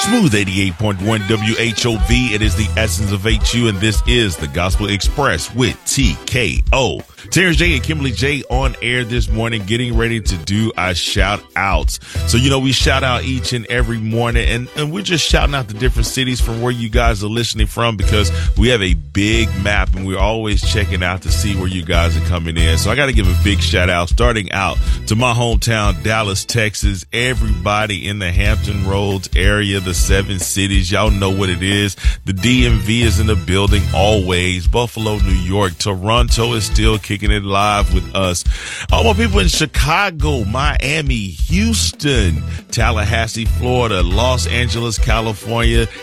Smooth 88.1 WHOV. It is the essence of HU, and this is the Gospel Express with TKO. Terrence J and Kimberly J on air this morning, getting ready to do our shout outs. So, we shout out each and every morning, and we're just shouting out the different cities from where you guys are listening from, because we have a big map and we're always checking out to see where you guys are coming in. So I got to give a big shout out, starting out to my hometown, Dallas, Texas, everybody in the Hampton Roads area, the 7 cities. Y'all know what it is. The DMV is in the building always. Buffalo, New York. Toronto is still kicking it live with us. All my people in Chicago, Miami, Houston, Tallahassee, Florida, Los Angeles, California,